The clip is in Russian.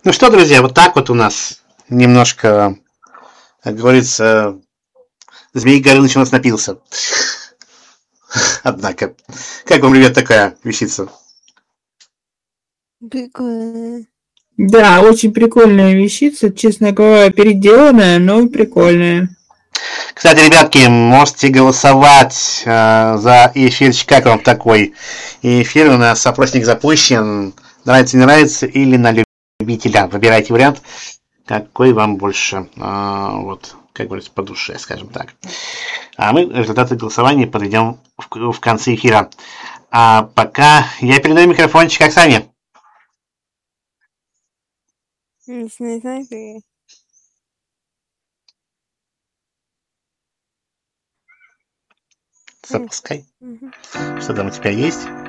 Ну что, друзья, вот так вот у нас немножко, как говорится, Змей Горыныч у нас напился. Однако, как вам, ребят, такая вещица? Прикольно. Да, очень прикольная вещица, честно говоря, переделанная, но прикольная. Кстати, ребятки, можете голосовать за эфирчик. Как вам такой эфир? У нас опросник запущен. Нравится, не нравится, или на любителя. Выбирайте вариант, какой вам больше, вот, как говорится, по душе, скажем так. А мы результаты голосования подведем в конце эфира. А пока я передаю микрофончик Оксане. Не знаю. Запускай. Что там у тебя есть?